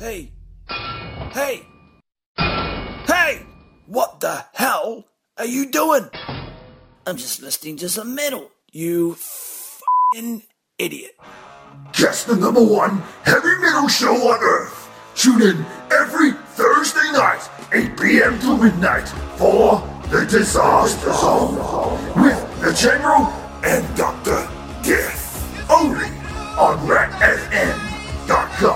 Hey! Hey! Hey! What the hell are you doing? I'm just listening to some metal, you f***ing idiot. Just the #1 heavy metal show on Earth. Tune in every Thursday night, 8 p.m. to midnight, for The Disaster Zone with the General and Don.